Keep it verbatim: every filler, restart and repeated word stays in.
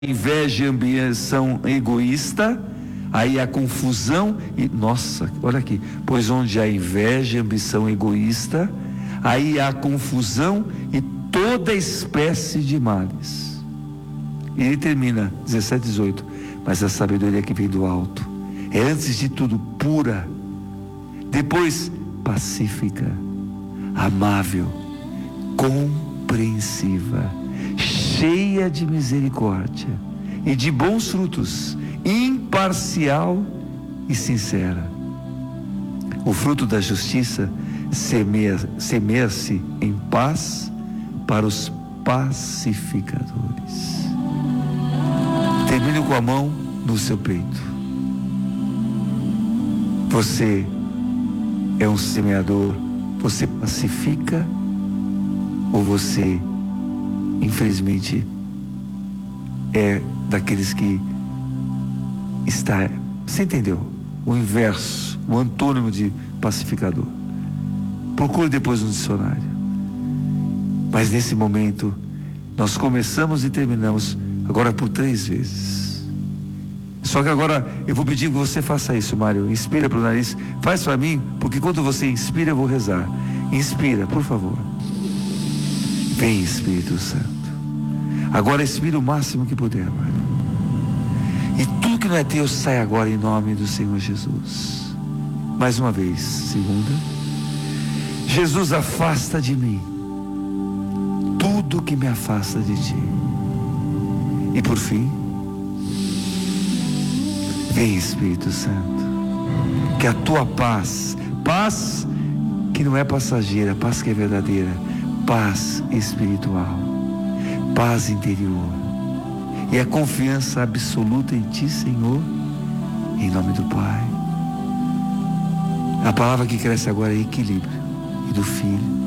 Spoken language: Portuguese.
inveja e ambição egoísta, aí a confusão e, nossa, olha aqui, pois onde há inveja e ambição egoísta, aí há confusão e toda espécie de males. E ele termina, dezessete, dezoito, mas a sabedoria que vem do alto é antes de tudo pura, depois pacífica, amável, compreensiva, cheia de misericórdia e de bons frutos, imparcial e sincera. O fruto da justiça semeia-se em paz para os pacificadores. Termine com a mão no seu peito. Você é um semeador, você pacifica ou você, infelizmente, é daqueles que está, você entendeu? O inverso, o antônimo de pacificador. Procure depois no dicionário. Mas nesse momento, nós começamos e terminamos agora por três vezes. Só que agora eu vou pedir que você faça isso, Mário. Inspira para o nariz, faz para mim, porque quando você inspira eu vou rezar. Inspira, por favor. Vem, Espírito Santo. Agora expira o máximo que puder, Mário. E tudo que não é teu sai agora em nome do Senhor Jesus. Mais uma vez, segunda. Jesus, afasta de mim tudo que me afasta de ti. E por fim, vem, Espírito Santo, que a tua paz, paz que não é passageira, paz que é verdadeira, paz espiritual, paz interior, e a confiança absoluta em ti, Senhor, em nome do Pai. A palavra que cresce agora é equilíbrio, e do Filho,